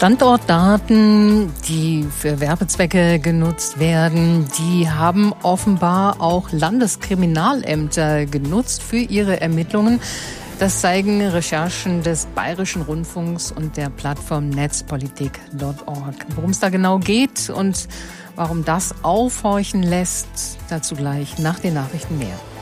Standortdaten, die für Werbezwecke genutzt werden, die haben offenbar auch Landeskriminalämter genutzt für ihre Ermittlungen. Das zeigen Recherchen des Bayerischen Rundfunks und der Plattform netzpolitik.org. Worum es da genau geht und warum das aufhorchen lässt, dazu gleich nach den Nachrichten mehr.